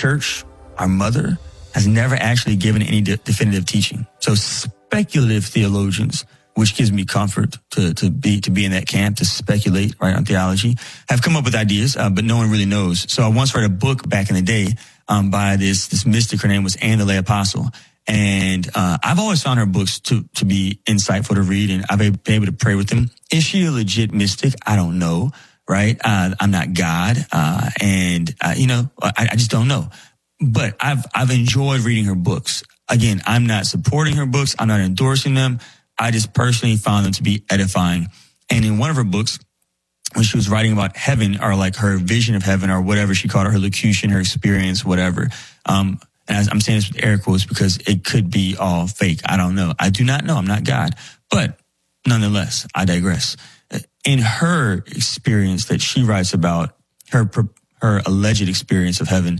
church, our mother, has never actually given any definitive teaching. So speculative theologians, which gives me comfort to be in that camp, to speculate, right, on theology, have come up with ideas, but no one really knows. So I once read a book back in the day by this mystic. Her name was Anne the Lay Apostle. And I've always found her books to be insightful to read, and I've been able to pray with them. Is she a legit mystic? I don't know, right? I'm not God, and I just don't know. But I've enjoyed reading her books. Again, I'm not supporting her books. I'm not endorsing them. I just personally found them to be edifying. And in one of her books, when she was writing about heaven, or like her vision of heaven, or whatever she called it, her locution, her experience, whatever. And I'm saying this with air quotes because it could be all fake. I don't know. I do not know. I'm not God. But nonetheless, I digress. In her experience that she writes about, her alleged experience of heaven,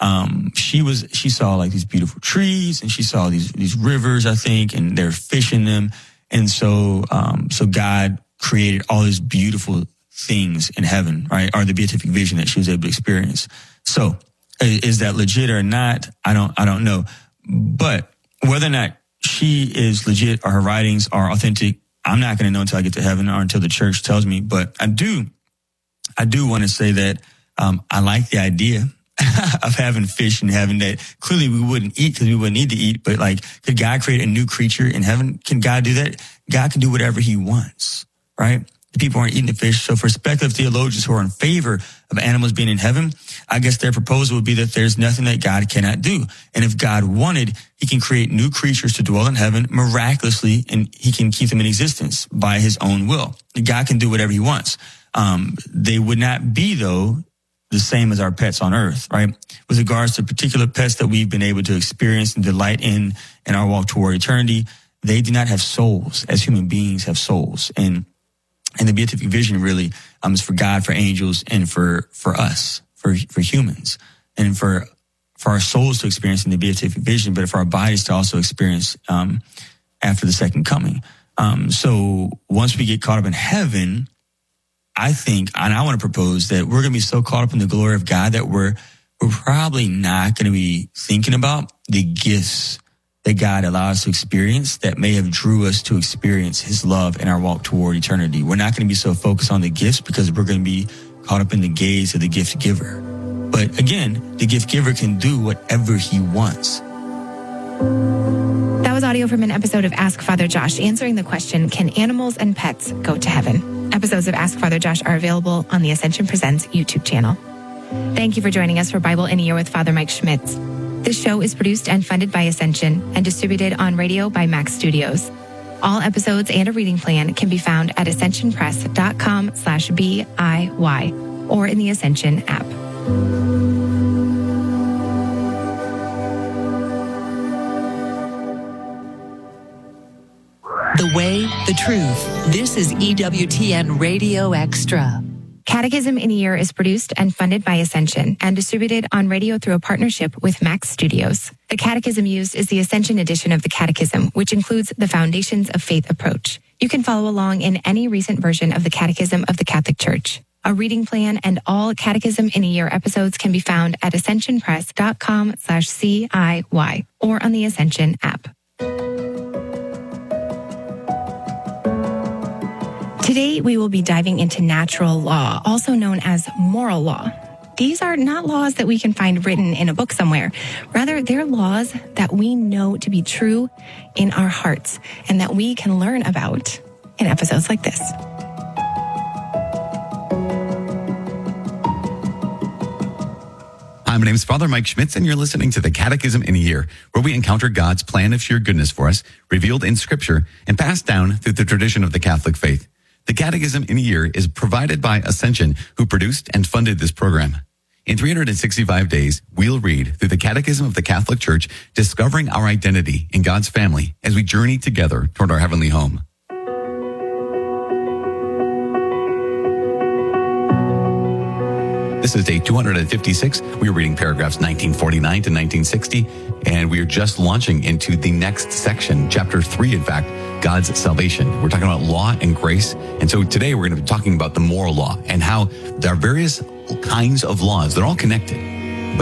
she saw like these beautiful trees, and she saw these rivers, I think, and they're fish in them. And so God created all these beautiful things in heaven, right? Or the beatific vision that she was able to experience. So is that legit or not? I don't know. But whether or not she is legit or her writings are authentic, I'm not going to know until I get to heaven or until the church tells me. But I do want to say that I like the idea of having fish in heaven that clearly we wouldn't eat because we wouldn't need to eat. But like, could God create a new creature in heaven? Can God do that? God can do whatever he wants, right? The people aren't eating the fish. So for speculative theologians who are in favor of animals being in heaven, I guess their proposal would be that there's nothing that God cannot do. And if God wanted, he can create new creatures to dwell in heaven miraculously, and he can keep them in existence by his own will. God can do whatever he wants. They would not be, though, the same as our pets on earth, right? With regards to particular pets that we've been able to experience and delight in our walk toward eternity, they do not have souls as human beings have souls. And the beatific vision really is for God, for angels, and for us, for humans, and for our souls to experience in the beatific vision, but for our bodies to also experience after the second coming. So once we get caught up in heaven, I think, and I want to propose that we're going to be so caught up in the glory of God that we're probably not going to be thinking about the gifts that God allows us to experience that may have drew us to experience his love in our walk toward eternity. We're not going to be so focused on the gifts because we're going to be caught up in the gaze of the gift giver. But again, the gift giver can do whatever he wants. That was audio from an episode of Ask Father Josh answering the question, can animals and pets go to heaven? Episodes of Ask Father Josh are available on the Ascension Presents YouTube channel. Thank you for joining us for Bible in a Year with Father Mike Schmitz. This show is produced and funded by Ascension and distributed on radio by Max Studios. All episodes and a reading plan can be found at ascensionpress.com/BIY or in the Ascension app. The way, the truth. This is EWTN Radio Extra. Catechism in a Year is produced and funded by Ascension and distributed on radio through a partnership with Max Studios. The catechism used is the Ascension edition of the Catechism, which includes the Foundations of Faith approach. You can follow along in any recent version of the Catechism of the Catholic Church. A reading plan and all Catechism in a Year episodes can be found at ascensionpress.com/CIY or on the Ascension app. Today, we will be diving into natural law, also known as moral law. These are not laws that we can find written in a book somewhere. Rather, they're laws that we know to be true in our hearts and that we can learn about in episodes like this. Hi, my name is Father Mike Schmitz, and you're listening to the Catechism in a Year, where we encounter God's plan of sheer goodness for us, revealed in Scripture and passed down through the tradition of the Catholic faith. The Catechism in a Year is provided by Ascension, who produced and funded this program. In 365 days, we'll read through the Catechism of the Catholic Church, discovering our identity in God's family as we journey together toward our heavenly home. This is day 256. We are reading paragraphs 1949 to 1960, and we are just launching into the next section, chapter 3, in fact, God's salvation. We're talking about law and grace, and so today we're going to be talking about the moral law and how there are various kinds of laws. They're all connected, but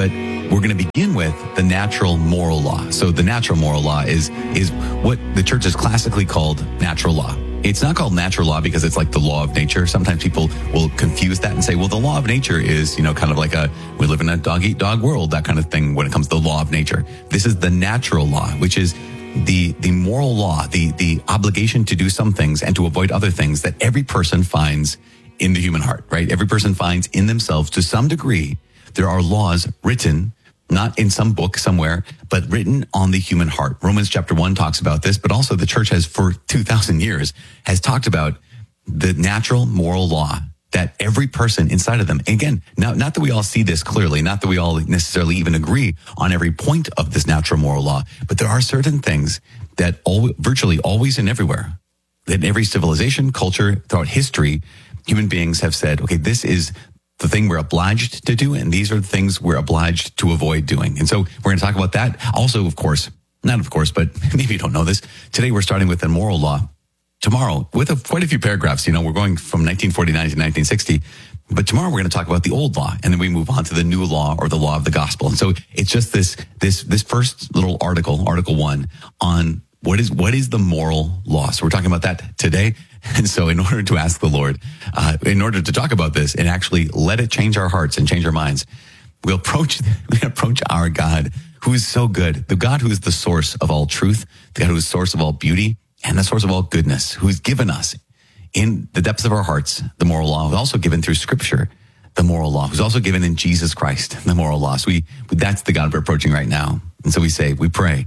we're going to begin with the natural moral law. So the natural moral law is what the church has classically called natural law. It's not called natural law because it's like the law of nature. Sometimes people will confuse that and say, well, the law of nature is, kind of like we live in a dog-eat-dog world, that kind of thing when it comes to the law of nature. This is the natural law, which is the moral law, the obligation to do some things and to avoid other things that every person finds in the human heart, right? Every person finds in themselves to some degree. There are laws written, not in some book somewhere, but written on the human heart. Romans chapter 1 talks about this, but also the church has for 2,000 years has talked about the natural moral law that every person inside of them, again, not that we all see this clearly, not that we all necessarily even agree on every point of this natural moral law, but there are certain things that virtually always and everywhere, that every civilization, culture, throughout history, human beings have said, okay, this is the thing we're obliged to do, and these are the things we're obliged to avoid doing. And so we're going to talk about that. Also, but maybe you don't know this. Today we're starting with the moral law. Tomorrow, with quite a few paragraphs, we're going from 1949 to 1960. But tomorrow we're going to talk about the old law, and then we move on to the new law or the law of the gospel. And so it's just this first little Article 1 on what is the moral law. So we're talking about that today. And so in order to ask the Lord, in order to talk about this and actually let it change our hearts and change our minds, we approach our God who is so good, the God who is the source of all truth, the God who is the source of all beauty and the source of all goodness, who has given us in the depths of our hearts the moral law, who's also given through Scripture the moral law, who's also given in Jesus Christ the moral law. So that's the God we're approaching right now. And so we pray,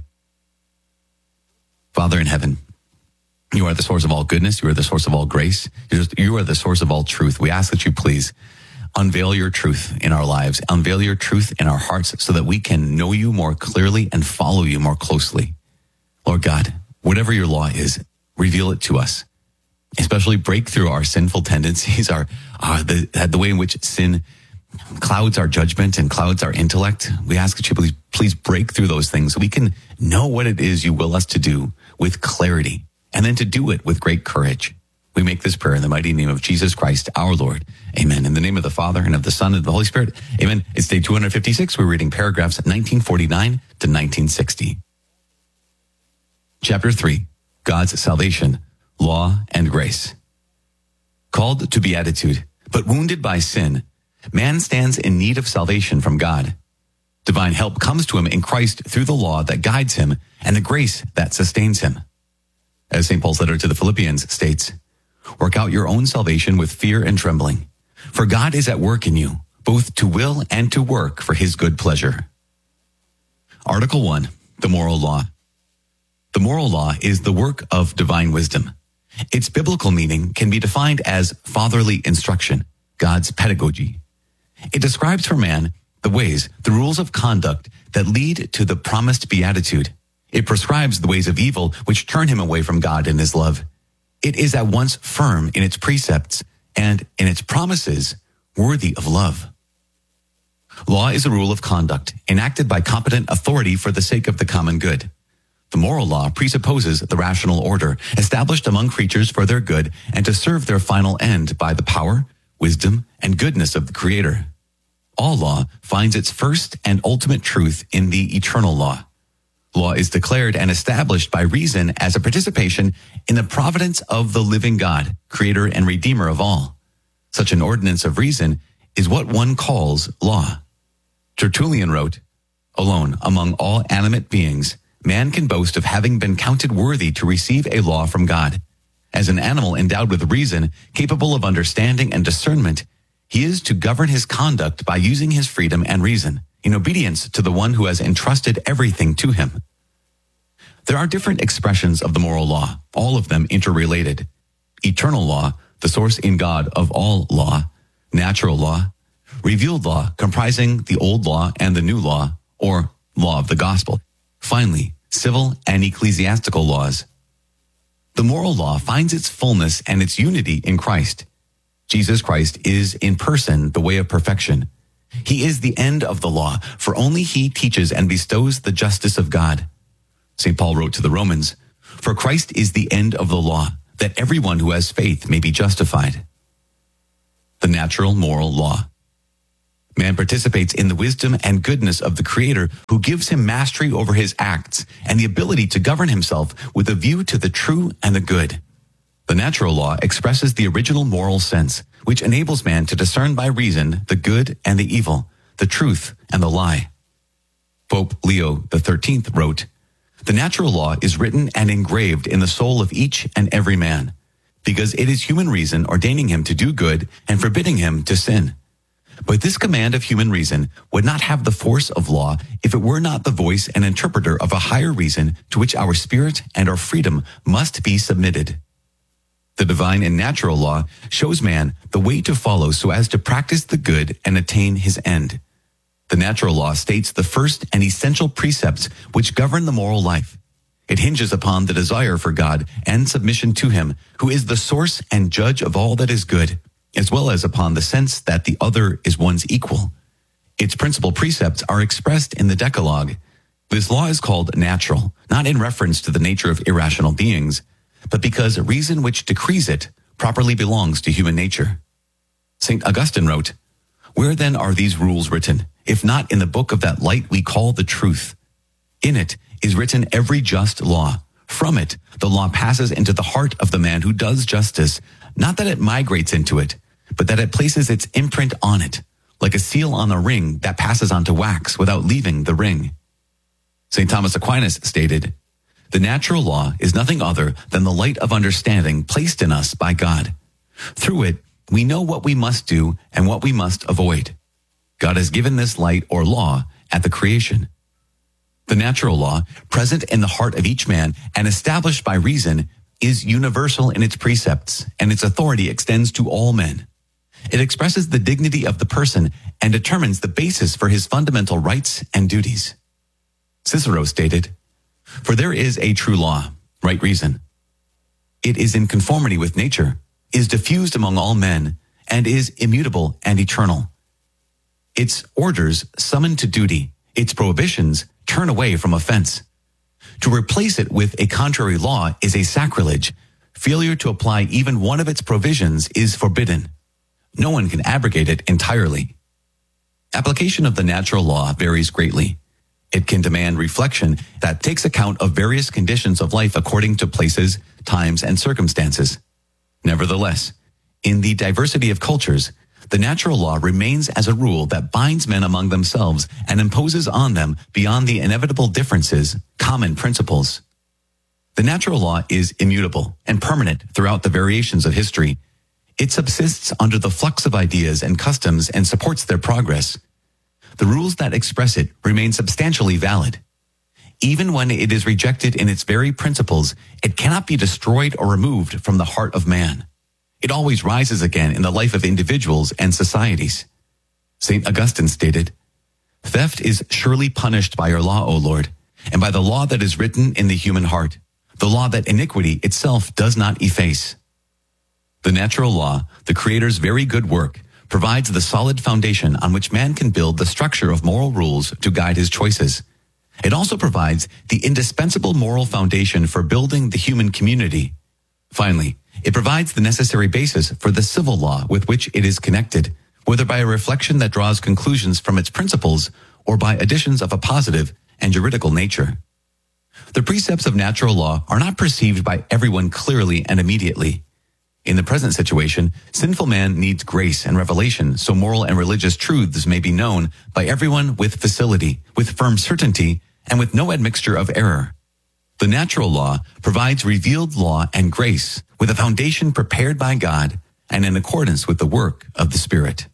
Father in heaven, you are the source of all goodness. You are the source of all grace. You are the source of all truth. We ask that you please unveil your truth in our lives, unveil your truth in our hearts so that we can know you more clearly and follow you more closely. Lord God, whatever your law is, reveal it to us, especially break through our sinful tendencies, the way in which sin clouds our judgment and clouds our intellect. We ask that you please break through those things so we can know what it is you will us to do with clarity, and then to do it with great courage. We make this prayer in the mighty name of Jesus Christ, our Lord. Amen. In the name of the Father, and of the Son, and of the Holy Spirit. Amen. It's day 256. We're reading paragraphs 1949 to 1960. Chapter 3, God's salvation, law, and grace. Called to beatitude, but wounded by sin, man stands in need of salvation from God. Divine help comes to him in Christ through the law that guides him and the grace that sustains him. As St. Paul's letter to the Philippians states, work out your own salvation with fear and trembling, for God is at work in you, both to will and to work for his good pleasure. Article 1, the moral law. The moral law is the work of divine wisdom. Its biblical meaning can be defined as fatherly instruction, God's pedagogy. It describes for man the ways, the rules of conduct that lead to the promised beatitude. It prescribes the ways of evil which turn him away from God and his love. It is at once firm in its precepts and in its promises worthy of love. Law is a rule of conduct enacted by competent authority for the sake of the common good. The moral law presupposes the rational order established among creatures for their good and to serve their final end by the power, wisdom, and goodness of the Creator. All law finds its first and ultimate truth in the eternal law. Law is declared and established by reason as a participation in the providence of the living God, Creator and Redeemer of all. Such an ordinance of reason is what one calls law. Tertullian wrote, alone among all animate beings, man can boast of having been counted worthy to receive a law from God. As an animal endowed with reason, capable of understanding and discernment, he is to govern his conduct by using his freedom and reason, in obedience to the one who has entrusted everything to him. There are different expressions of the moral law, all of them interrelated. Eternal law, the source in God of all law. Natural law. Revealed law, comprising the old law and the new law, or law of the gospel. Finally, civil and ecclesiastical laws. The moral law finds its fullness and its unity in Christ. Jesus Christ is in person the way of perfection. He is the end of the law, for only he teaches and bestows the justice of God. St. Paul wrote to the Romans, for Christ is the end of the law, that everyone who has faith may be justified. The natural moral law. Man participates in the wisdom and goodness of the Creator, who gives him mastery over his acts and the ability to govern himself with a view to the true and the good. The natural law expresses the original moral sense, which enables man to discern by reason the good and the evil, the truth and the lie. Pope Leo XIII wrote, "The natural law is written and engraved in the soul of each and every man, because it is human reason ordaining him to do good and forbidding him to sin. But this command of human reason would not have the force of law if it were not the voice and interpreter of a higher reason to which our spirit and our freedom must be submitted. The divine and natural law shows man the way to follow so as to practice the good and attain his end. The natural law states the first and essential precepts which govern the moral life. It hinges upon the desire for God and submission to him, who is the source and judge of all that is good, as well as upon the sense that the other is one's equal. Its principal precepts are expressed in the Decalogue. This law is called natural, not in reference to the nature of irrational beings, but because reason which decrees it properly belongs to human nature. St. Augustine wrote, "Where then are these rules written, if not in the book of that light we call the truth? In it is written every just law. From it, the law passes into the heart of the man who does justice, not that it migrates into it, but that it places its imprint on it, like a seal on a ring that passes onto wax without leaving the ring." St. Thomas Aquinas stated, "The natural law is nothing other than the light of understanding placed in us by God. Through it, we know what we must do and what we must avoid. God has given this light or law at the creation. The natural law, present in the heart of each man and established by reason, is universal in its precepts, and its authority extends to all men. It expresses the dignity of the person and determines the basis for his fundamental rights and duties." Cicero stated, "For there is a true law, right reason. It is in conformity with nature, is diffused among all men, and is immutable and eternal. Its orders summon to duty, its prohibitions turn away from offense. To replace it with a contrary law is a sacrilege. Failure to apply even one of its provisions is forbidden. No one can abrogate it entirely. Application of the natural law varies greatly. It can demand reflection that takes account of various conditions of life according to places, times, and circumstances. Nevertheless, in the diversity of cultures, the natural law remains as a rule that binds men among themselves and imposes on them, beyond the inevitable differences, common principles. The natural law is immutable and permanent throughout the variations of history. It subsists under the flux of ideas and customs and supports their progress. The rules that express it remain substantially valid. Even when it is rejected in its very principles, it cannot be destroyed or removed from the heart of man. It always rises again in the life of individuals and societies. St. Augustine stated, "Theft is surely punished by your law, O Lord, and by the law that is written in the human heart, the law that iniquity itself does not efface." The natural law, the Creator's very good work, provides the solid foundation on which man can build the structure of moral rules to guide his choices. It also provides the indispensable moral foundation for building the human community. Finally, it provides the necessary basis for the civil law with which it is connected, whether by a reflection that draws conclusions from its principles or by additions of a positive and juridical nature. The precepts of natural law are not perceived by everyone clearly and immediately. In the present situation, sinful man needs grace and revelation so moral and religious truths may be known by everyone with facility, with firm certainty, and with no admixture of error. The natural law provides revealed law and grace with a foundation prepared by God and in accordance with the work of the Spirit.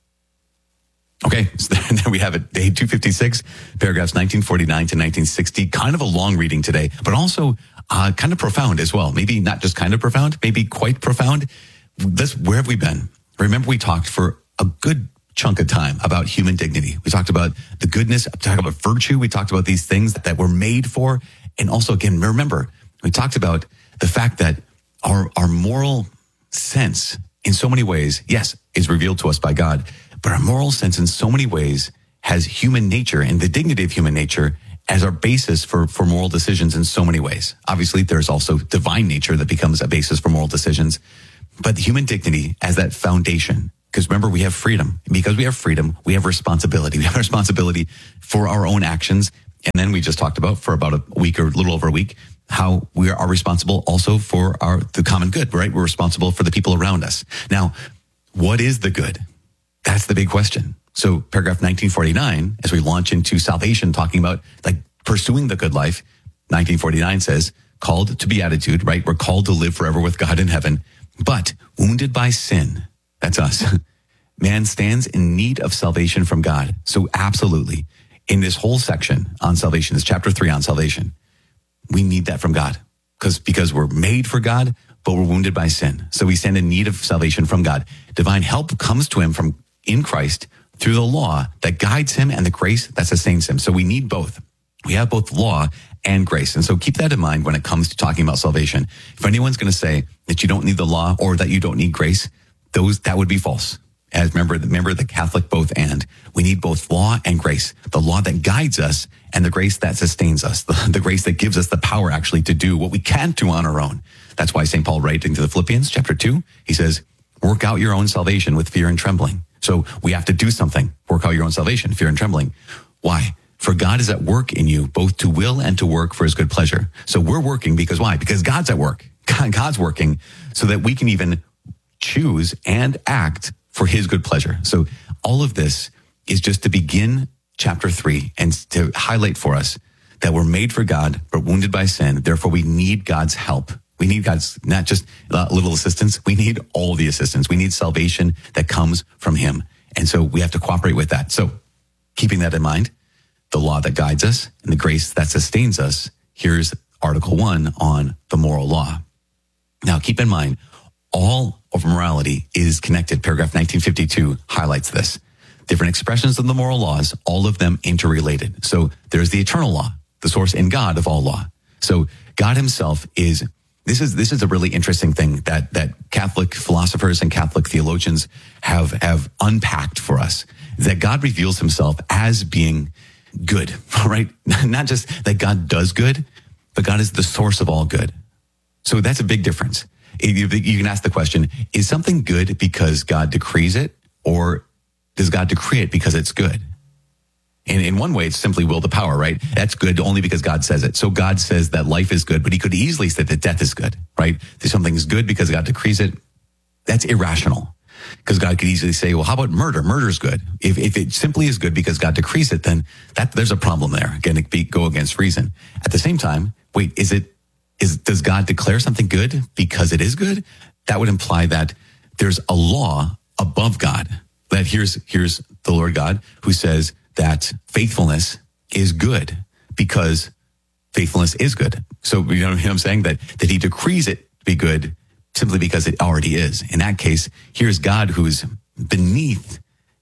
Okay, so there we have it. Day 256, paragraphs 1949 to 1960. Kind of a long reading today, but also kind of profound as well. Maybe not just kind of profound, maybe quite profound. Where have we been? Remember, we talked for a good chunk of time about human dignity. We talked about the goodness, we talked about virtue. We talked about these things that we're made for. And also, again, remember, we talked about the fact that our moral sense in so many ways, yes, is revealed to us by God, but our moral sense in so many ways has human nature and the dignity of human nature as our basis for moral decisions in so many ways. Obviously, there's also divine nature that becomes a basis for moral decisions, but the human dignity as that foundation Because remember, we have freedom. Because we have freedom, we have responsibility. We have responsibility for our own actions. And then we just talked about for about a week or a little over a week, how we are responsible also for the common good, right? We're responsible for the people around us. Now, what is the good? That's the big question. So paragraph 1949, as we launch into salvation, talking about like pursuing the good life, 1949 says, called to beatitude, right? We're called to live forever with God in heaven, but wounded by sin. That's us. Man stands in need of salvation from God. So absolutely, in this whole section on salvation, this chapter 3 on salvation, we need that from God because we're made for God, but we're wounded by sin. So we stand in need of salvation from God. Divine help comes to him from in Christ through the law that guides him and the grace that sustains him. So we need both. We have both law and grace. And so keep that in mind when it comes to talking about salvation. If anyone's going to say that you don't need the law or that you don't need grace, that would be false. As remember the Catholic both and. We need both law and grace. The law that guides us and the grace that sustains us. The grace that gives us the power actually to do what we can't do on our own. That's why St. Paul writing to the Philippians chapter 2, he says, work out your own salvation with fear and trembling. So we have to do something. Work out your own salvation, fear and trembling. Why? For God is at work in you, both to will and to work for his good pleasure. So we're working because why? Because God's at work. God's working so that we can even choose and act for his good pleasure. So all of this is just to begin chapter 3 and to highlight for us that we're made for God, but wounded by sin. Therefore, we need God's help. We need God's, not just little assistance. We need all the assistance. We need salvation that comes from him. And so we have to cooperate with that. So keeping that in mind, the law that guides us and the grace that sustains us, here's Article 1 on the moral law. Now, keep in mind, all of morality is connected. Paragraph 1952 highlights this. Different expressions of the moral laws, all of them interrelated. So there's the eternal law, the source in God of all law. So God himself is, this is a really interesting thing that Catholic philosophers and Catholic theologians have unpacked for us, that God reveals himself as being good, right? Not just that God does good, but God is the source of all good. So that's a big difference. You can ask the question, is something good because God decrees it, or does God decree it because it's good? And in one way, it's simply will to power, right? That's good only because God says it. So God says that life is good, but he could easily say that death is good, right? If something's good because God decrees it, that's irrational. Because God could easily say, well, how about murder? Murder's good. If it simply is good because God decrees it, then there's a problem there. Again, it go against reason. At the same time, wait, does God declare something good because it is good? That would imply that there's a law above God. That here's the Lord God who says that faithfulness is good because faithfulness is good. So you know what I'm saying? That he decrees it to be good simply because it already is. In that case, here's God who's beneath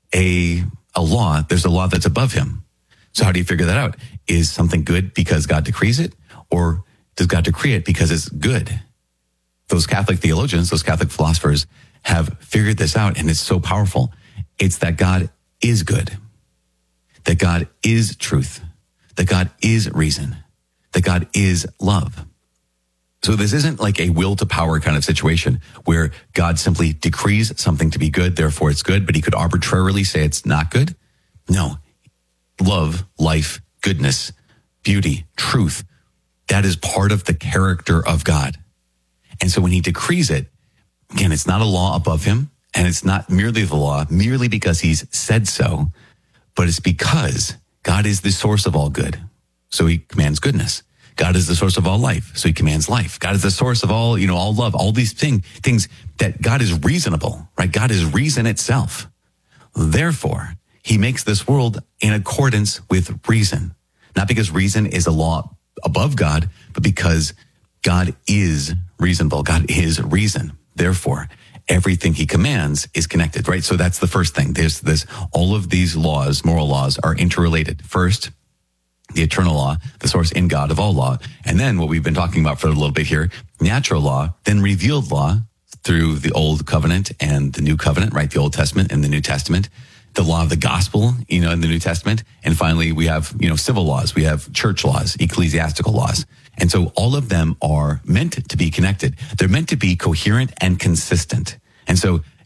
a law. There's a law that's above him. So how do you figure that out? Is something good because God decrees it, or does God decree it because it's good? Those Catholic theologians, those Catholic philosophers have figured this out, and it's so powerful. It's that God is good, that God is truth, that God is reason, that God is love. So this isn't like a will to power kind of situation where God simply decrees something to be good, therefore it's good, but he could arbitrarily say it's not good. No. Love, life, goodness, beauty, truth, that is part of the character of God. And so when he decrees it, again, it's not a law above him, and it's not merely the law, merely because he's said so, but it's because God is the source of all good. So he commands goodness. God is the source of all life. So he commands life. God is the source of all, all love, all these things that God is reasonable, right? God is reason itself. Therefore, he makes this world in accordance with reason, not because reason is a law above God, but because God is reasonable. God is reason. Therefore, everything he commands is connected, right? So that's the first thing. There's this, all of these laws, moral laws, are interrelated. First, the eternal law, the source in God of all law. And then what we've been talking about for a little bit here, natural law, then revealed law through the Old Covenant and the New Covenant, right? The Old Testament and the New Testament, the law of the gospel, in the New Testament. And finally, we have, civil laws. We have church laws, ecclesiastical laws. And so all of them are meant to be connected. They're meant to be coherent and consistent. And so,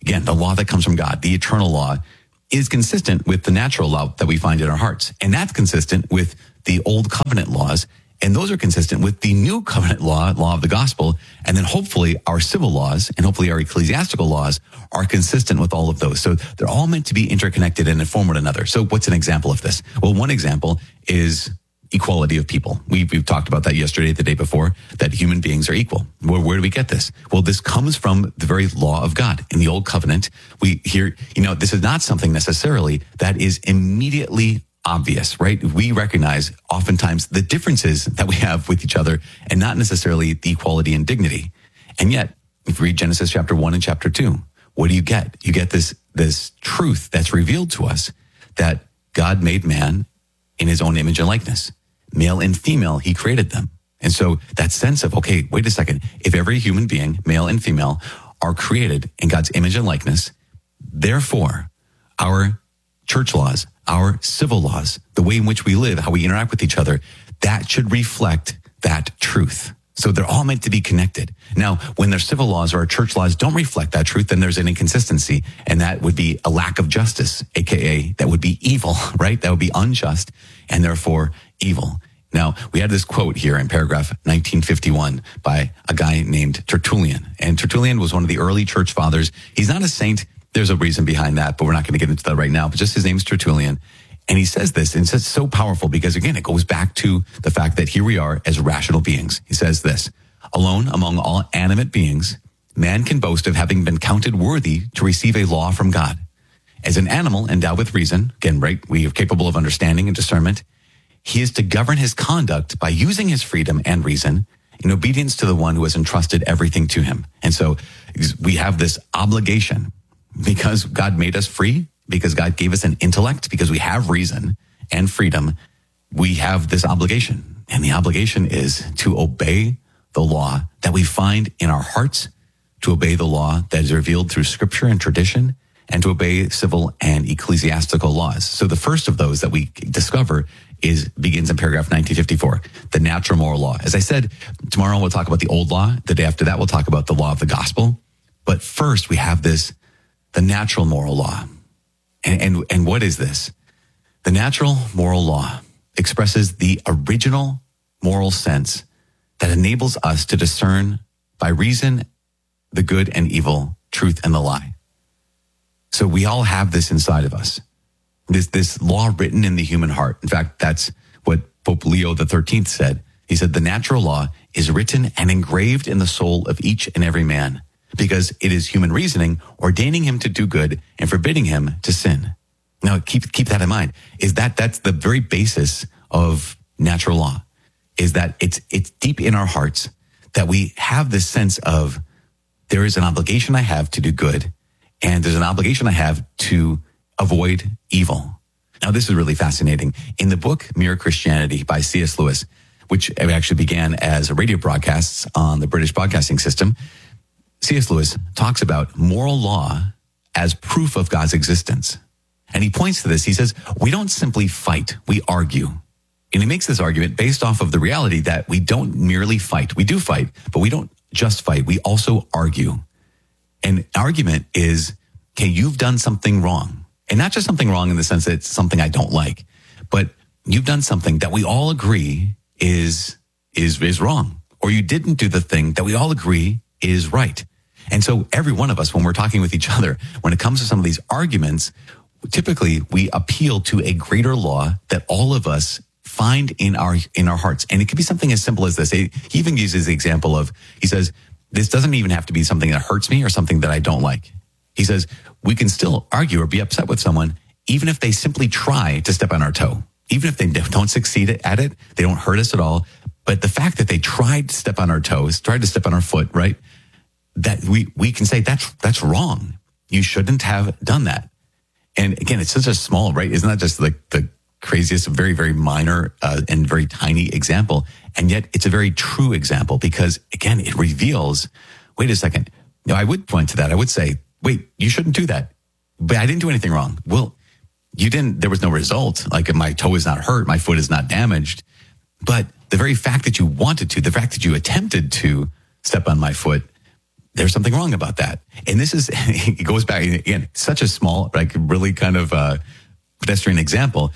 again, the law that comes from God, the eternal law, is consistent with the natural law that we find in our hearts. And that's consistent with the old covenant laws. And those are consistent with the new covenant law of the gospel. And then hopefully our civil laws and hopefully our ecclesiastical laws are consistent with all of those. So they're all meant to be interconnected and inform one another. So what's an example of this? Well, one example is equality of people. We've talked about that yesterday, the day before, that human beings are equal. Where do we get this? Well, this comes from the very law of God. In the old covenant, we hear, this is not something necessarily that is immediately obvious, right? We recognize oftentimes the differences that we have with each other and not necessarily the equality and dignity. And yet, if you read Genesis chapter 1 and chapter 2, what do you get? You get this truth that's revealed to us that God made man in his own image and likeness. Male and female, he created them. And so that sense of, okay, wait a second, if every human being, male and female, are created in God's image and likeness, therefore, our church laws, our civil laws, the way in which we live, how we interact with each other, that should reflect that truth. So they're all meant to be connected. Now, when their civil laws or our church laws don't reflect that truth, then there's an inconsistency, and that would be a lack of justice, aka that would be evil, right? That would be unjust and therefore evil. Now, we had this quote here in paragraph 1951 by a guy named Tertullian. And Tertullian was one of the early church fathers. He's not a saint. There's a reason behind that, but we're not going to get into that right now. But just his name's Tertullian. And he says this, and it's so powerful because, again, it goes back to the fact that here we are as rational beings. He says this, alone among all animate beings, man can boast of having been counted worthy to receive a law from God. As an animal endowed with reason, again, right, we are capable of understanding and discernment, he is to govern his conduct by using his freedom and reason in obedience to the one who has entrusted everything to him. And so we have this obligation because God made us free, because God gave us an intellect, because we have reason and freedom, we have this obligation. And the obligation is to obey the law that we find in our hearts, to obey the law that is revealed through scripture and tradition, and to obey civil and ecclesiastical laws. So the first of those that we discover begins in paragraph 1954, the natural moral law. As I said, tomorrow we'll talk about the old law. The day after that, we'll talk about the law of the gospel. But first we have the natural moral law. And what is this? The natural moral law expresses the original moral sense that enables us to discern by reason the good and evil, truth and the lie. So we all have this inside of us. This law written in the human heart. In fact, that's what Pope Leo XIII said. He said, the natural law is written and engraved in the soul of each and every man, because it is human reasoning ordaining him to do good and forbidding him to sin. Now, keep that in mind, is that's the very basis of natural law, is that it's deep in our hearts that we have this sense of there is an obligation I have to do good, and there's an obligation I have to avoid evil. Now, this is really fascinating. In the book Mere Christianity by C.S. Lewis, which actually began as radio broadcasts on the British Broadcasting System, C.S. Lewis talks about moral law as proof of God's existence. And he points to this. He says, we don't simply fight, we argue. And he makes this argument based off of the reality that we don't merely fight. We do fight, but we don't just fight. We also argue. And argument is, okay, you've done something wrong. And not just something wrong in the sense that it's something I don't like, but you've done something that we all agree is wrong. Or you didn't do the thing that we all agree is right. And so every one of us, when we're talking with each other, when it comes to some of these arguments, typically we appeal to a greater law that all of us find in our hearts. And it could be something as simple as this. He even uses the example of, he says, this doesn't even have to be something that hurts me or something that I don't like. He says, we can still argue or be upset with someone, even if they simply try to step on our toe. Even if they don't succeed at it, they don't hurt us at all. But the fact that they tried to step on our toes, tried to step on our foot, right? That we can say that's wrong. You shouldn't have done that. And again, it's such a small, right? Isn't that just like the craziest, very, very minor and very tiny example? And yet it's a very true example because, again, it reveals, wait a second. Now, I would point to that. I would say, wait, you shouldn't do that. But I didn't do anything wrong. Well, you didn't, there was no result. Like my toe is not hurt, my foot is not damaged. But the very fact that you wanted to, the fact that you attempted to step on my foot, there's something wrong about that. And this is, it goes back, again, such a small, like really kind of pedestrian example,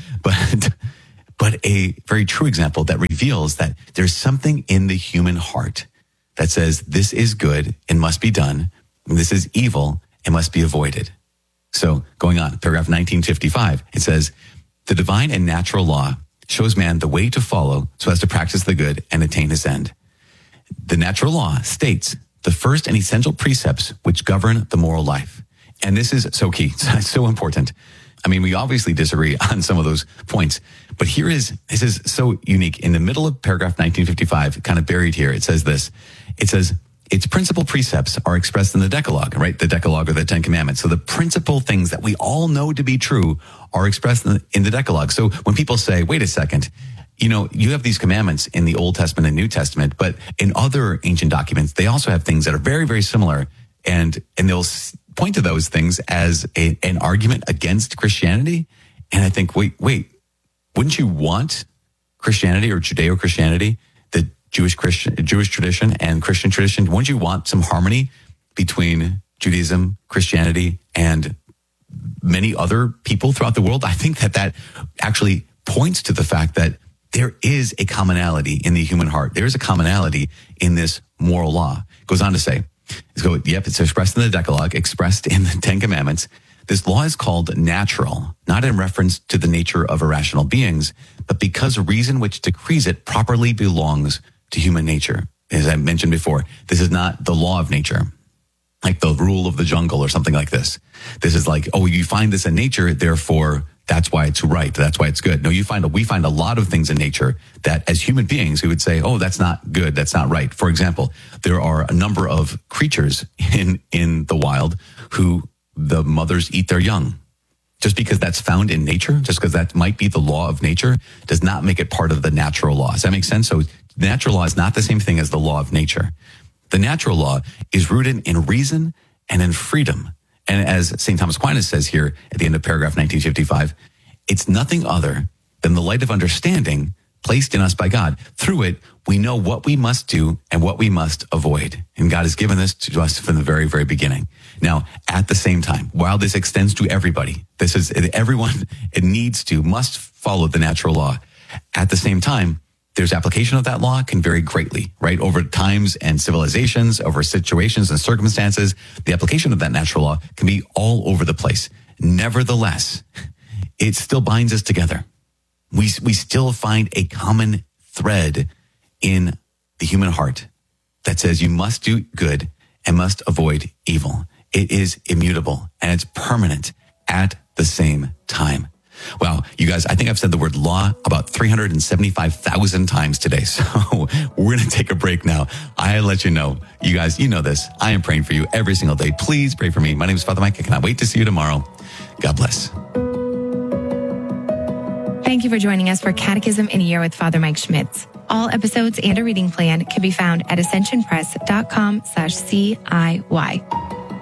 but a very true example that reveals that there's something in the human heart that says this is good and must be done, and this is evil and must be avoided. So going on, paragraph 1955, it says, the divine and natural law shows man the way to follow so as to practice the good and attain his end. The natural law states the first and essential precepts which govern the moral life. And this is so key, so important. I mean, we obviously disagree on some of those points, but this is so unique. In the middle of paragraph 1955, kind of buried here, it says this. It says, its principal precepts are expressed in the Decalogue, right? The Decalogue or the Ten Commandments. So the principal things that we all know to be true are expressed in the Decalogue. So when people say, wait a second, you have these commandments in the Old Testament and New Testament, but in other ancient documents, they also have things that are very, very similar. And they'll point to those things as an argument against Christianity. And I think, wait, wouldn't you want Christianity or Judeo-Christianity, the Jewish tradition and Christian tradition, wouldn't you want some harmony between Judaism, Christianity, and many other people throughout the world? I think that actually points to the fact that there is a commonality in the human heart. There is a commonality in this moral law. It goes on to say, it's expressed in the Decalogue, expressed in the Ten Commandments. This law is called natural, not in reference to the nature of irrational beings, but because reason which decrees it properly belongs to human nature. As I mentioned before, this is not the law of nature, like the rule of the jungle or something like this. This is like, you find this in nature, therefore that's why it's right. That's why it's good. No, we find a lot of things in nature that as human beings, we would say, that's not good. That's not right. For example, there are a number of creatures in the wild who the mothers eat their young. Just because that's found in nature, just because that might be the law of nature, does not make it part of the natural law. Does that make sense? So the natural law is not the same thing as the law of nature. The natural law is rooted in reason and in freedom. And as St. Thomas Aquinas says here at the end of paragraph 1955, it's nothing other than the light of understanding placed in us by God. Through it, we know what we must do and what we must avoid. And God has given this to us from the very, very beginning. Now, at the same time, while this extends to everybody, everyone must follow the natural law. At the same time, there's application of that law can vary greatly, right? Over times and civilizations, over situations and circumstances, the application of that natural law can be all over the place. Nevertheless, it still binds us together. We still find a common thread in the human heart that says you must do good and must avoid evil. It is immutable and it's permanent at the same time. Wow, you guys, I think I've said the word law about 375,000 times today. So we're going to take a break now. I let you know, you guys, you know this. I am praying for you every single day. Please pray for me. My name is Father Mike. I cannot wait to see you tomorrow. God bless. Thank you for joining us for Catechism in a Year with Father Mike Schmitz. All episodes and a reading plan can be found at ascensionpress.com/CIY.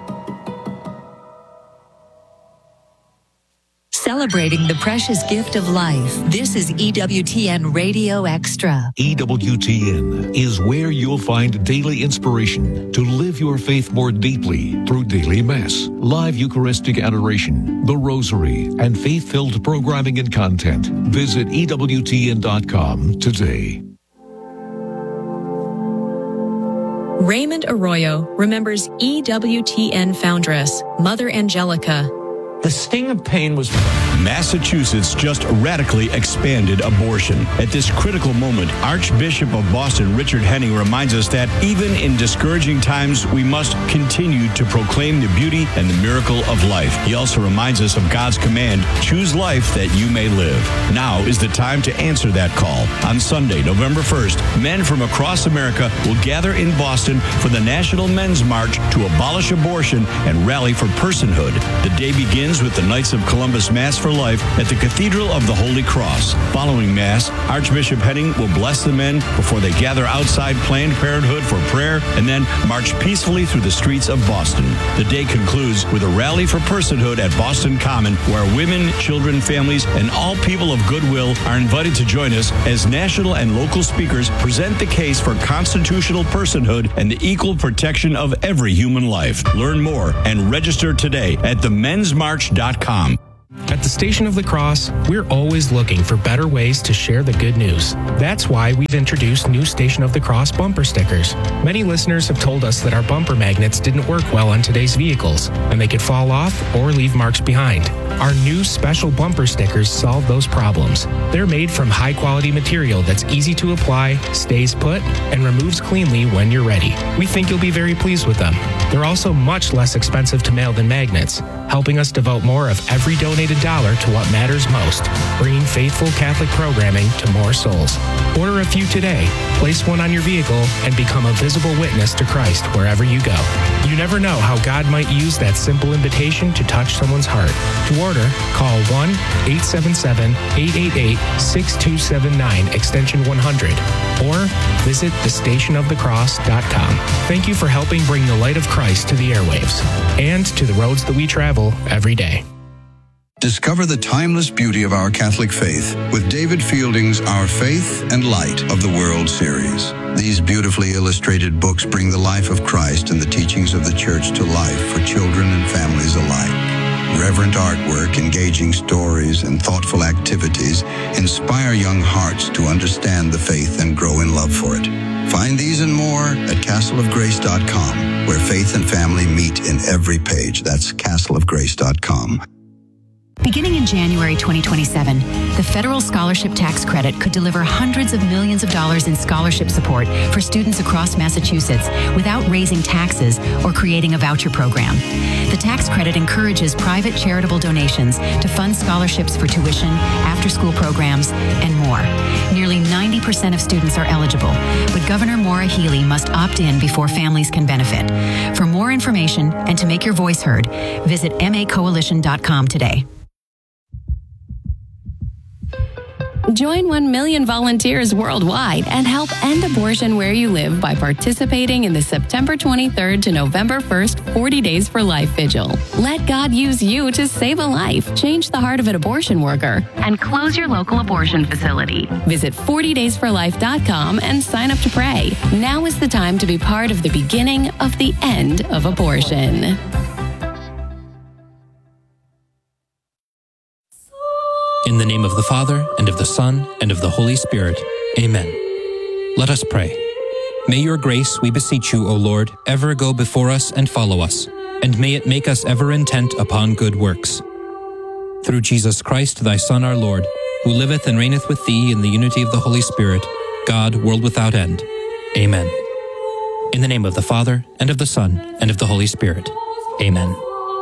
Celebrating the precious gift of life. This is EWTN Radio Extra. EWTN is where you'll find daily inspiration to live your faith more deeply through daily Mass, live Eucharistic adoration, the Rosary, and faith-filled programming and content. Visit EWTN.com today. Raymond Arroyo remembers EWTN foundress, Mother Angelica. The sting of pain was... Massachusetts just radically expanded abortion. At this critical moment, Archbishop of Boston, Richard Henning, reminds us that even in discouraging times, we must continue to proclaim the beauty and the miracle of life. He also reminds us of God's command, choose life that you may live. Now is the time to answer that call. On Sunday, November 1st, men from across America will gather in Boston for the National Men's March to abolish abortion and rally for personhood. The day begins with the Knights of Columbus Mass for Life at the Cathedral of the Holy Cross. Following Mass, Archbishop Henning will bless the men before they gather outside Planned Parenthood for prayer and then march peacefully through the streets of Boston. The day concludes with a rally for personhood at Boston Common, where women, children, families, and all people of goodwill are invited to join us as national and local speakers present the case for constitutional personhood and the equal protection of every human life. Learn more and register today at themensmarch.com. At the Station of the Cross, we're always looking for better ways to share the good news. That's why we've introduced new Station of the Cross bumper stickers. Many listeners have told us that our bumper magnets didn't work well on today's vehicles, and they could fall off or leave marks behind. Our new special bumper stickers solve those problems. They're made from high-quality material that's easy to apply, stays put, and removes cleanly when you're ready. We think you'll be very pleased with them. They're also much less expensive to mail than magnets, helping us devote more of every donated dollar to what matters most, bringing faithful Catholic programming to more souls. Order a few today, place one on your vehicle, and become a visible witness to Christ wherever you go. You never know how God might use that simple invitation to touch someone's heart. To order, call 1-877-888-6279, extension 100, or visit thestationofthecross.com. Thank you for helping bring the light of Christ to the airwaves and to the roads that we travel every day. Discover the timeless beauty of our Catholic faith with David Fielding's Our Faith and Light of the World series. These beautifully illustrated books bring the life of Christ and the teachings of the Church to life for children and families alike. Reverent artwork, engaging stories, and thoughtful activities inspire young hearts to understand the faith and grow in love for it. Find these and more at castleofgrace.com, where faith and family meet in every page. That's castleofgrace.com. Beginning in January 2027, the federal scholarship tax credit could deliver hundreds of millions of dollars in scholarship support for students across Massachusetts without raising taxes or creating a voucher program. The tax credit encourages private charitable donations to fund scholarships for tuition, after-school programs, and more. Nearly 90% of students are eligible, but Governor Maura Healey must opt in before families can benefit. For more information and to make your voice heard, visit macoalition.com today. Join 1 million volunteers worldwide and help end abortion where you live by participating in the September 23rd to November 1st 40 Days for Life Vigil. Let God use you to save a life, change the heart of an abortion worker, and close your local abortion facility. Visit 40daysforlife.com and sign up to pray. Now is the time to be part of the beginning of the end of abortion. In the name of the Father, and of the Son, and of the Holy Spirit. Amen. Let us pray. May your grace, we beseech you, O Lord, ever go before us and follow us, and may it make us ever intent upon good works. Through Jesus Christ, thy Son, our Lord, who liveth and reigneth with thee in the unity of the Holy Spirit, God, world without end. Amen. In the name of the Father, and of the Son, and of the Holy Spirit. Amen.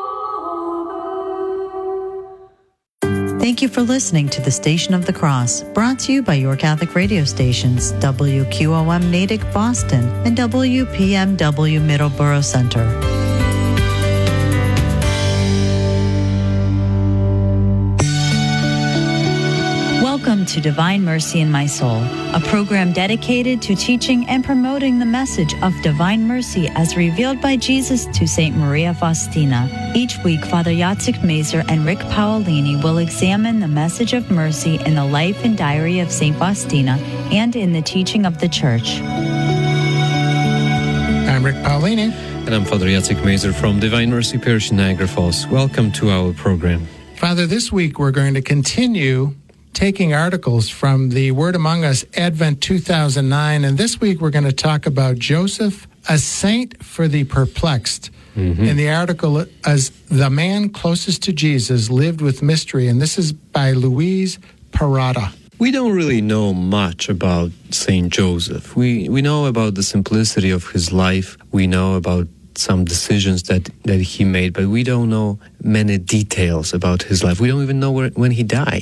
Thank you for listening to the Station of the Cross, brought to you by your Catholic radio stations, WQOM Natick, Boston, and WPMW Middleborough Center. Welcome to Divine Mercy in My Soul, a program dedicated to teaching and promoting the message of divine mercy as revealed by Jesus to St. Maria Faustina. Each week, Father Jacek Mazer and Rick Paolini will examine the message of mercy in the life and diary of St. Faustina and in the teaching of the Church. I'm Rick Paolini. And I'm Father Jacek Mazer from Divine Mercy Parish in Niagara Falls. Welcome to our program. Father, this week we're going to continue taking articles from the Word Among Us Advent 2009, and this week we're going to talk about Joseph, a saint for the perplexed. In the article, as the man closest to Jesus lived with mystery, and this is by Louise Parada. We don't really know much about Saint Joseph. We know about the simplicity of his life. We know about some decisions that he made, but we don't know many details about his life. We don't even know when he died.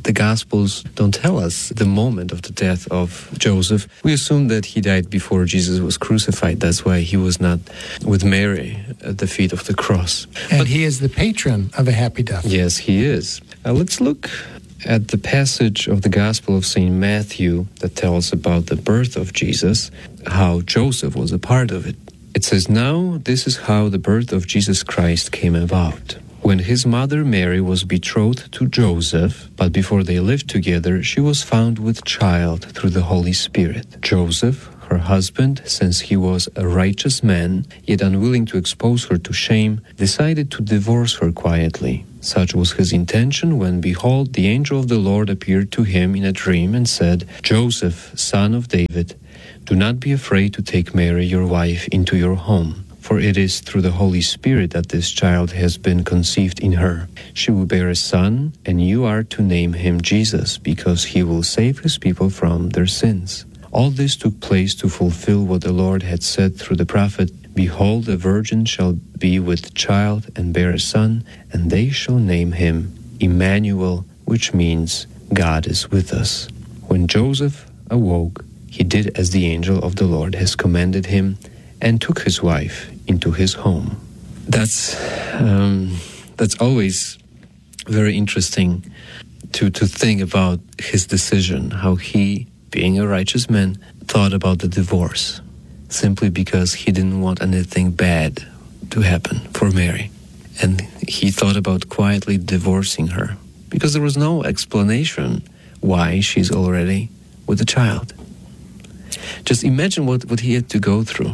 the Gospels don't tell us the moment of the death of Joseph. We assume that he died before Jesus was crucified. That's why he was not with Mary at the feet of the cross. And he is the patron of a happy death. Yes, he is. Let's look at the passage of the Gospel of St. Matthew that tells about the birth of Jesus, how Joseph was a part of it. It says, "Now this is how the birth of Jesus Christ came about. When his mother Mary was betrothed to Joseph, but before they lived together, she was found with child through the Holy Spirit. Joseph, her husband, since he was a righteous man, yet unwilling to expose her to shame, decided to divorce her quietly. Such was his intention when, behold, the angel of the Lord appeared to him in a dream and said, 'Joseph, son of David, do not be afraid to take Mary, your wife, into your home. For it is through the Holy Spirit that this child has been conceived in her. She will bear a son, and you are to name him Jesus, because he will save his people from their sins.' All this took place to fulfill what the Lord had said through the prophet, 'Behold, a virgin shall be with child and bear a son, and they shall name him Emmanuel,' which means God is with us. When Joseph awoke, he did as the angel of the Lord has commanded him, and took his wife into his home." That's always very interesting to think about his decision, how he, being a righteous man, thought about the divorce, simply because he didn't want anything bad to happen for Mary. And he thought about quietly divorcing her, because there was no explanation why she's already with a child. Just imagine what he had to go through.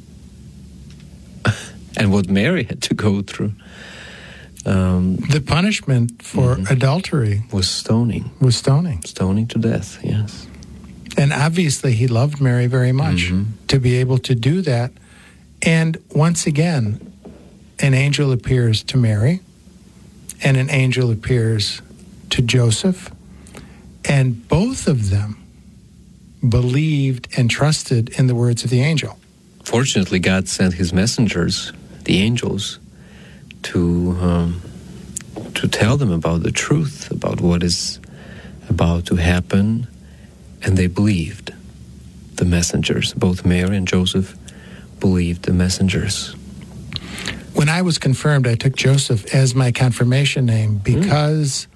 And what Mary had to go through. The punishment for adultery was stoning. Stoning to death, yes. And obviously he loved Mary very much to be able to do that. And once again, an angel appears to Mary, and an angel appears to Joseph, and both of them believed and trusted in the words of the angel. Fortunately, God sent his messengers, the angels, to tell them about the truth, about what is about to happen, and they believed the messengers. Both Mary and Joseph believed the messengers. When I was confirmed, I took Joseph as my confirmation name because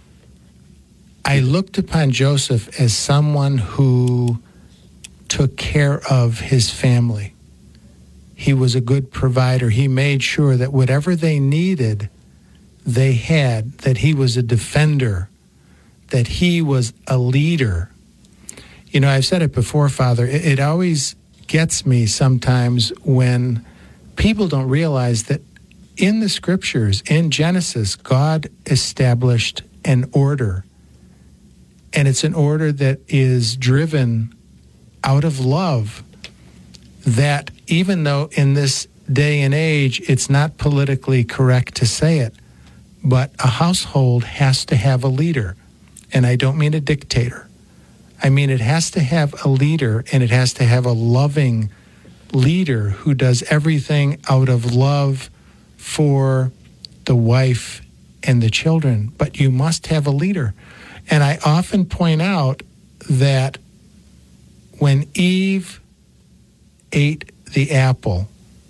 I looked upon Joseph as someone who took care of his family. He was a good provider. He made sure that whatever they needed, they had, that he was a defender, that he was a leader. You know, I've said it before, Father, it always gets me sometimes when people don't realize that in the scriptures, in Genesis, God established an order. And it's an order that is driven out of love, that even though in this day and age it's not politically correct to say it, but a household has to have a leader. And I don't mean a dictator. I mean it has to have a leader, and it has to have a loving leader who does everything out of love for the wife and the children. But you must have a leader. And I often point out that when Eve ate the apple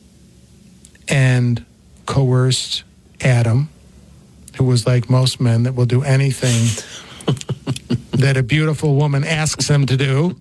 and coerced Adam, who was like most men that will do anything that a beautiful woman asks him to do,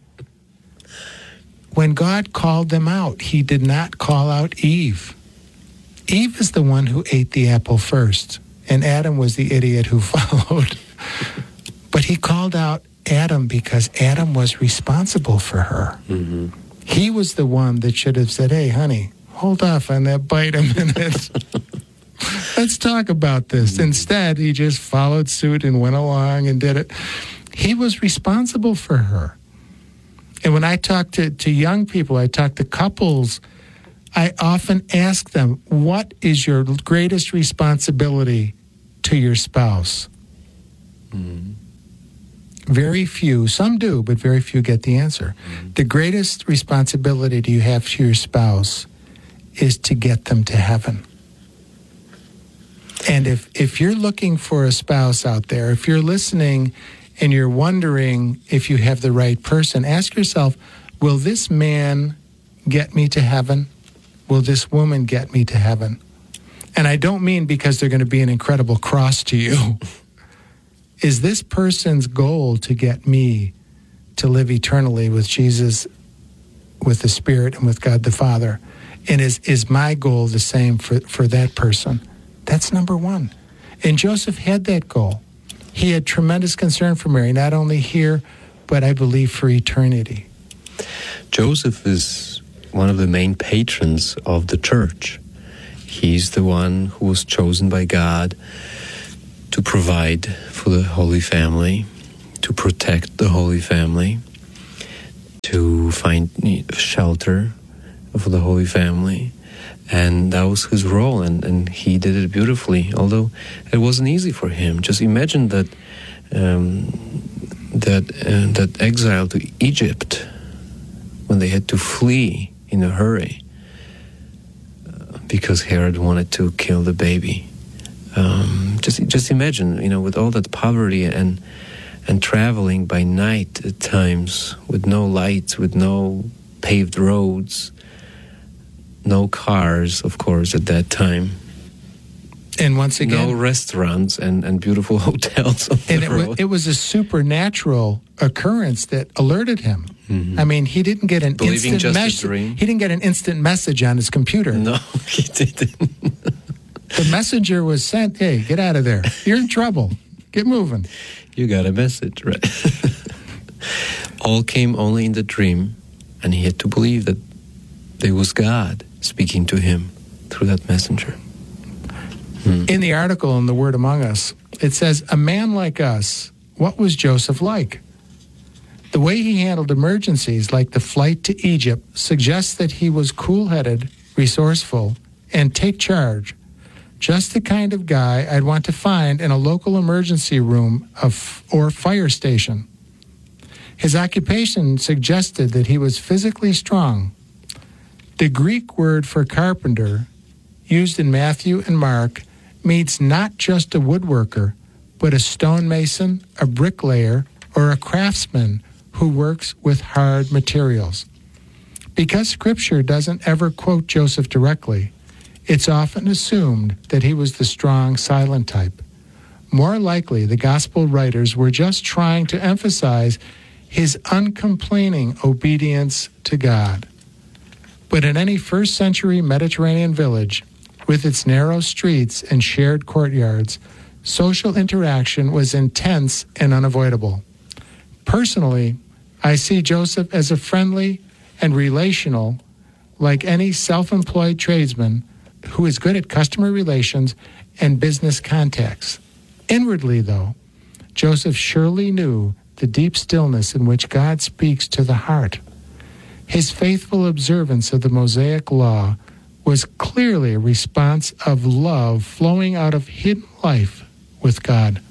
when God called them out, he did not call out Eve. Eve is the one who ate the apple first, and Adam was the idiot who followed. But he called out Adam because Adam was responsible for her. He was the one that should have said, "Hey, honey, hold off on that bite a minute. Let's talk about this." Instead, he just followed suit and went along and did it. He was responsible for her. And when I talk to young people, I talk to couples, I often ask them, what is your greatest responsibility to your spouse? Very few, some do, but very few get the answer. The greatest responsibility do you have to your spouse is to get them to heaven. And if you're looking for a spouse out there, if you're listening and you're wondering if you have the right person, ask yourself, will this man get me to heaven? Will this woman get me to heaven? And I don't mean because they're going to be an incredible cross to you. Is this person's goal to get me to live eternally with Jesus, with the Spirit, and with God the Father? And is my goal the same for that person? That's number one. And Joseph had that goal. He had tremendous concern for Mary, not only here, but I believe for eternity. Joseph is one of the main patrons of the church. He's the one who was chosen by God to provide for the Holy Family, to protect the Holy Family, to find shelter for the Holy Family. And that was his role, and he did it beautifully, although it wasn't easy for him. Just imagine that that exile to Egypt, when they had to flee in a hurry because Herod wanted to kill the baby. Just imagine, with all that poverty and traveling by night at times with no lights, with no paved roads, no cars, of course, at that time. And once again, no restaurants and beautiful hotels on the road. It was a supernatural occurrence that alerted him. Mm-hmm. I mean, he didn't get an instant message. He didn't get an instant message on his computer. No, he didn't. The messenger was sent, hey, get out of there. You're in trouble. Get moving. You got a message, right? All came only in the dream, and he had to believe that there was God speaking to him through that messenger. In the article in The Word Among Us, it says, a man like us, what was Joseph like? The way he handled emergencies like the flight to Egypt suggests that he was cool-headed, resourceful, and take charge. Just the kind of guy I'd want to find in a local emergency room or fire station. His occupation suggested that he was physically strong. The Greek word for carpenter, used in Matthew and Mark, means not just a woodworker, but a stonemason, a bricklayer, or a craftsman who works with hard materials. Because Scripture doesn't ever quote Joseph directly, it's often assumed that he was the strong, silent type. More likely, the Gospel writers were just trying to emphasize his uncomplaining obedience to God. But in any first-century Mediterranean village, with its narrow streets and shared courtyards, social interaction was intense and unavoidable. Personally, I see Joseph as a friendly and relational, like any self-employed tradesman who is good at customer relations and business contacts. Inwardly, though, Joseph surely knew the deep stillness in which God speaks to the heart. His faithful observance of the Mosaic Law was clearly a response of love flowing out of hidden life with God.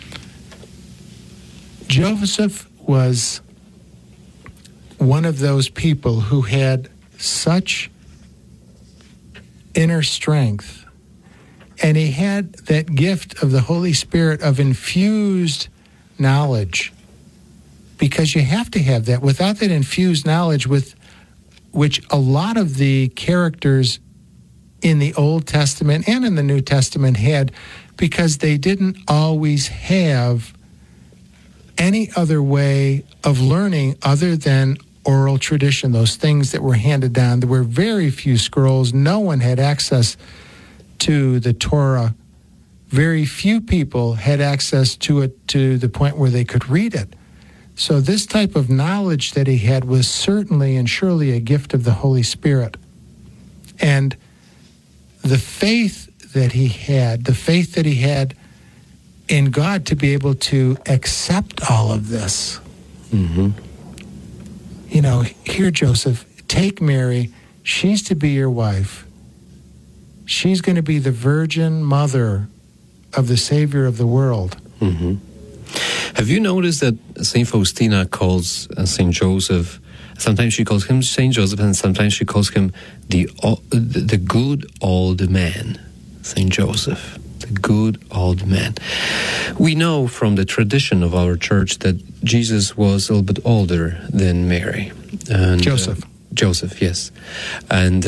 Joseph was one of those people who had such inner strength, and he had that gift of the Holy Spirit of infused knowledge, because you have to have that. Without that infused knowledge, with which a lot of the characters in the Old Testament and in the New Testament had, because they didn't always have any other way of learning other than oral tradition, those things that were handed down. There were very few scrolls. No one had access to the Torah. Very few people had access to it to the point where they could read it. So this type of knowledge that he had was certainly and surely a gift of the Holy Spirit. And the faith that he had in God to be able to accept all of this. Mm-hmm. You know, here, Joseph, take Mary. She's to be your wife. She's going to be the virgin mother of the Savior of the world. Mm-hmm. Have you noticed that St. Faustina calls St. Joseph, sometimes she calls him St. Joseph, and sometimes she calls him the good old man, St. Joseph. the good old man. We know from the tradition of our church that Jesus was a little bit older than Mary. And, Joseph. Joseph, yes. And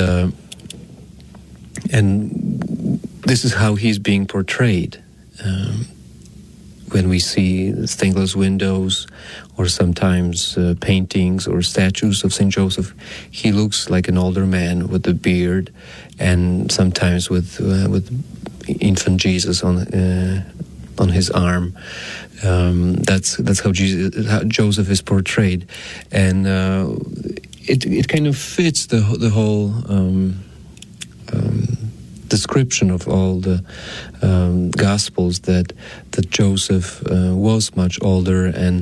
this is how he's being portrayed. When we see stained glass windows or sometimes paintings or statues of St. Joseph, he looks like an older man with a beard, and sometimes with infant Jesus on his arm. That's how Joseph is portrayed, and it kind of fits the whole description of all the Gospels that Joseph was much older and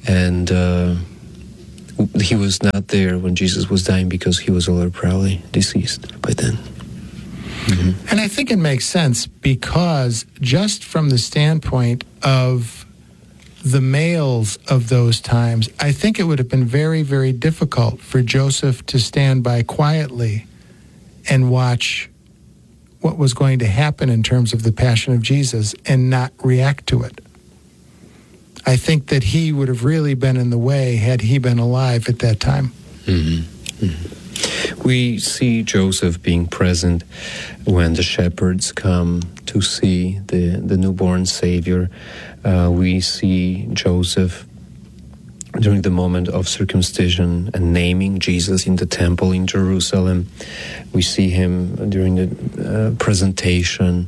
he was not there when Jesus was dying because he was already probably deceased by then. Mm-hmm. And I think it makes sense because just from the standpoint of the males of those times, I think it would have been very, very difficult for Joseph to stand by quietly and watch what was going to happen in terms of the Passion of Jesus and not react to it. I think that he would have really been in the way had he been alive at that time. Mm-hmm. Mm-hmm. We see Joseph being present when the shepherds come to see the newborn Savior. We see Joseph during the moment of circumcision and naming Jesus in the temple in Jerusalem. We see him during the presentation.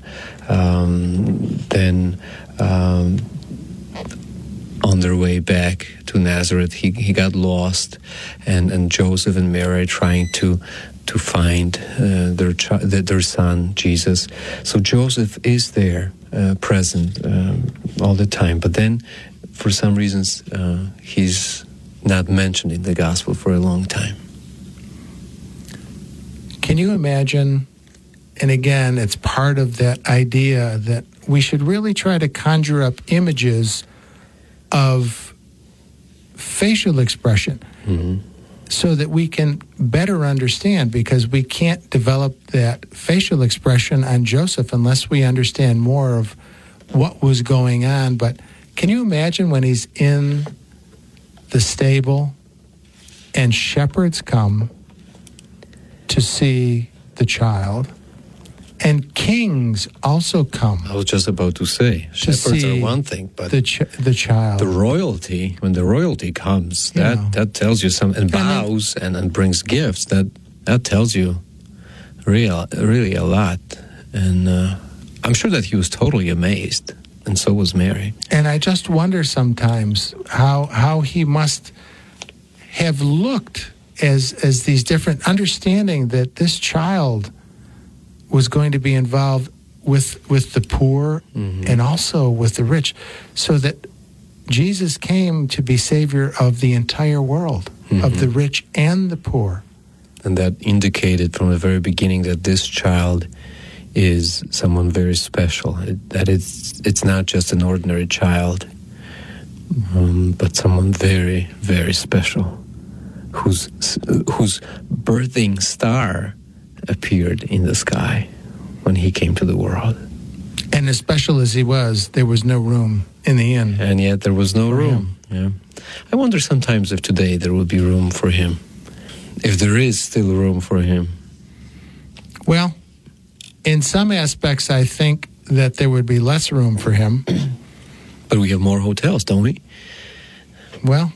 Then on their way back to Nazareth, he got lost, and Joseph and Mary trying to find their son Jesus. So Joseph is there, present all the time. But then, for some reasons, he's not mentioned in the gospel for a long time. Can you imagine? And again, it's part of that idea that we should really try to conjure up images of facial expression so that we can better understand, because we can't develop that facial expression on Joseph unless we understand more of what was going on. But can you imagine when he's in the stable and shepherds come to see the child, and kings also come? I was just about to say, shepherds are one thing, but the child, the royalty, when the royalty comes, that tells you something, and bows and brings gifts, that tells you really a lot. And I'm sure that he was totally amazed, and so was Mary. And I just wonder sometimes how he must have looked as these different, understanding that this child was going to be involved with the poor and also with the rich, so that Jesus came to be Savior of the entire world, of the rich and the poor. And that indicated from the very beginning that this child is someone very special, that it's not just an ordinary child, but someone very, very special, whose birthing star appeared in the sky when he came to the world. And as special as he was, there was no room in the inn. And yet there was no room. Yeah. I wonder sometimes if today there will be room for him, if there is still room for him. Well, in some aspects, I think that there would be less room for him. But we have more hotels, don't we? Well,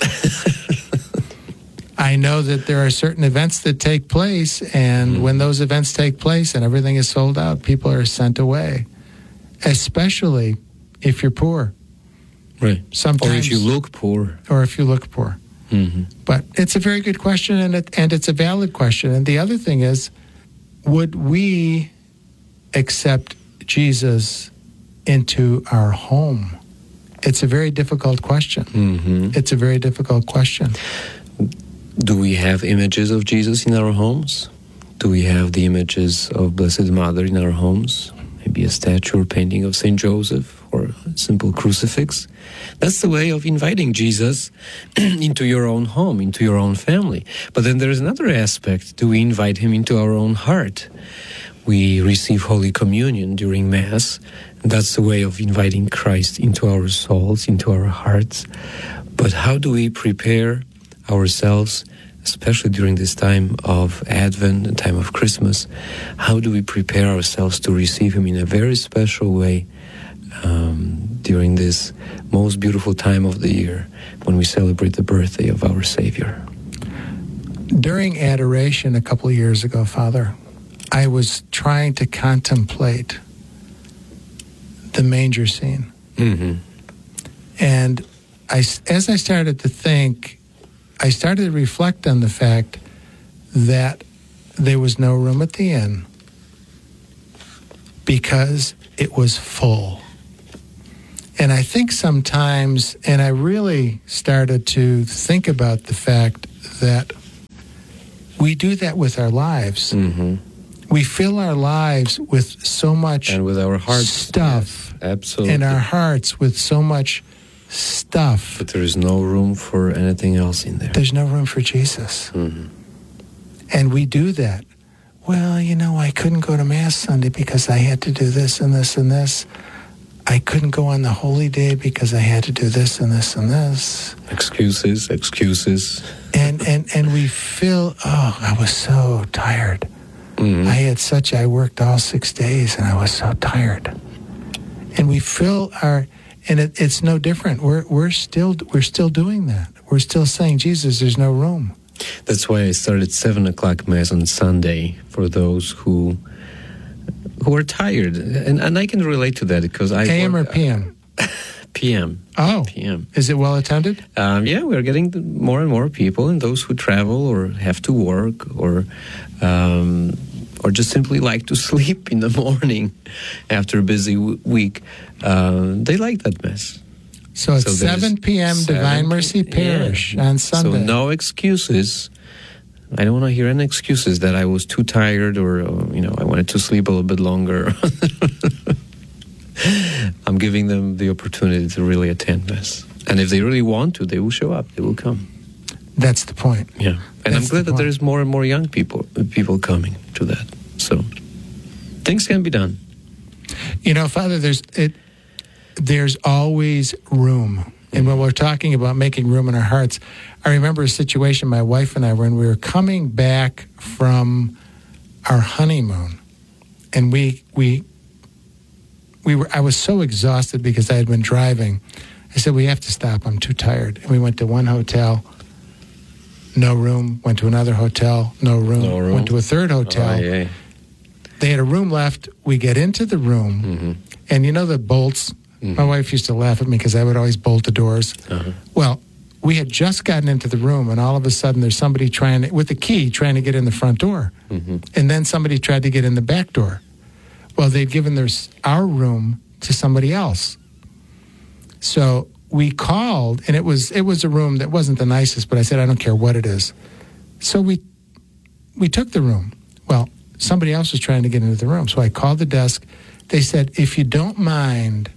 I know that there are certain events that take place, and when those events take place and everything is sold out, people are sent away, especially if you're poor. Right. Sometimes, or if you look poor. Mm-hmm. But it's a very good question, and it's a valid question. And the other thing is, would we accept Jesus into our home? It's a very difficult question. It's a very difficult question. Do we have images of Jesus in our homes? Do we have the images of Blessed Mother in our homes? Maybe a statue or painting of St. Joseph or a simple crucifix? That's the way of inviting Jesus into your own home, into your own family. But then there's another aspect. Do we invite him into our own heart? We receive Holy Communion during Mass. That's the way of inviting Christ into our souls, into our hearts. But how do we prepare ourselves, especially during this time of Advent, the time of Christmas? How do we prepare ourselves to receive Him in a very special way during this most beautiful time of the year when we celebrate the birthday of our Savior? During adoration a couple of years ago, Father, I was trying to contemplate the manger scene. Mm-hmm. And as I started to think, I started to reflect on the fact that there was no room at the inn because it was full. And I think sometimes, and I really started to think about the fact that we do that with our lives. Mm-hmm. We fill our lives with so much and with our hearts, stuff. Yes, absolutely. In our hearts with so much stuff. But there is no room for anything else in there. There's no room for Jesus. Mm-hmm. And we do that. Well, I couldn't go to Mass Sunday because I had to do this and this and this. I couldn't go on the holy day because I had to do this and this and this. Excuses. And we feel, I was so tired. Mm-hmm. I worked all 6 days and I was so tired. And we fill and it's no different. We're still doing that. We're still saying, Jesus, there's no room. That's why I started 7:00 Mass on Sunday for those who are tired. And I can relate to that because I AM or PM? PM. Oh. PM. Is it well attended? Yeah, we're getting more and more people, and those who travel or have to work or just simply like to sleep in the morning after a busy week, they like that Mass. So it's 7 p.m. Divine Mercy Parish on Sunday. So no excuses. I don't want to hear any excuses that I was too tired or I wanted to sleep a little bit longer. I'm giving them the opportunity to really attend Mass. And if they really want to, they will show up. They will come. That's the point. Yeah. And I'm glad that there's more and more young people coming to that. So things can be done. Father, there's always room. And when we're talking about making room in our hearts, I remember a situation my wife and I were in. We were coming back from our honeymoon, and I was so exhausted because I had been driving. I said, we have to stop. I'm too tired. And we went to one hotel, no room. Went to another hotel, no room. Went to a third hotel. Oh, yeah. They had a room left. We get into the room, and the bolts. My wife used to laugh at me because I would always bolt the doors. Uh-huh. Well, we had just gotten into the room, and all of a sudden there's somebody with a key trying to get in the front door. Mm-hmm. And then somebody tried to get in the back door. Well, they'd given our room to somebody else. So we called, and it was a room that wasn't the nicest, but I said, I don't care what it is. So we took the room. Well, somebody else was trying to get into the room. So I called the desk. They said, if you don't mind,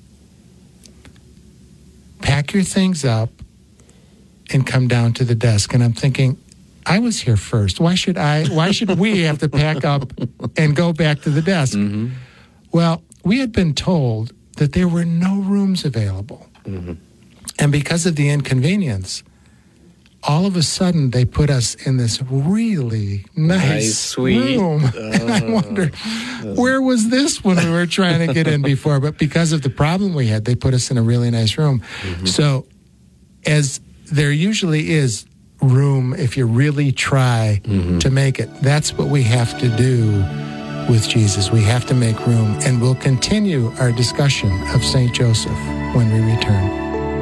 pack your things up and come down to the desk. And I'm thinking, I was here first. Why should we have to pack up and go back to the desk? Mm-hmm. Well, we had been told that there were no rooms available. Mm-hmm. And because of the inconvenience, all of a sudden they put us in this really nice room. And I wonder, where was this when we were trying to get in before? But because of the problem we had, they put us in a really nice room. Mm-hmm. So as there usually is room if you really try to make it, that's what we have to do with Jesus. We have to make room. And we'll continue our discussion of St. Joseph when we return.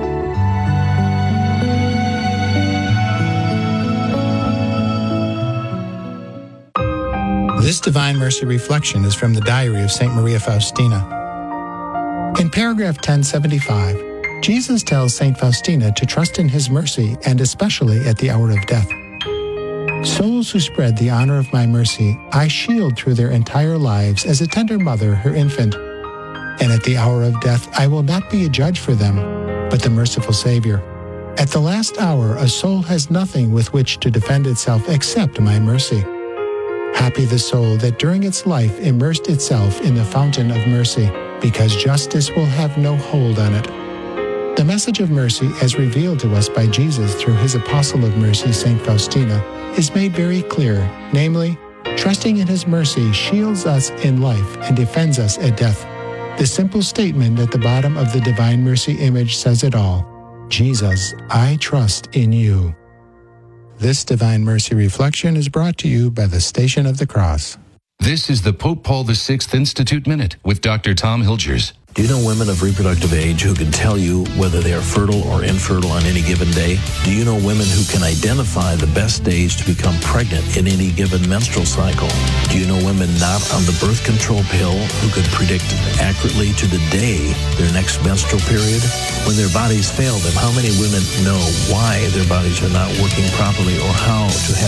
This Divine Mercy Reflection is from the Diary of St. Maria Faustina. In paragraph 1075, Jesus tells St. Faustina to trust in his mercy and especially at the hour of death. Souls who spread the honor of my mercy, I shield through their entire lives as a tender mother her infant. And at the hour of death, I will not be a judge for them, but the merciful Savior. At the last hour, a soul has nothing with which to defend itself except my mercy. Happy the soul that during its life immersed itself in the fountain of mercy, because justice will have no hold on it. The message of mercy, as revealed to us by Jesus through his apostle of mercy, St. Faustina, is made very clear, namely, trusting in his mercy shields us in life and defends us at death. The simple statement at the bottom of the Divine Mercy image says it all. Jesus, I trust in you. This Divine Mercy Reflection is brought to you by the Station of the Cross. This is the Pope Paul VI Institute Minute with Dr. Tom Hilgers. Do you know women of reproductive age who can tell you whether they are fertile or infertile on any given day? Do you know women who can identify the best days to become pregnant in any given menstrual cycle? Do you know women not on the birth control pill who could predict accurately to the day their next menstrual period? When their bodies fail them, how many women know why their bodies are not working properly or how to have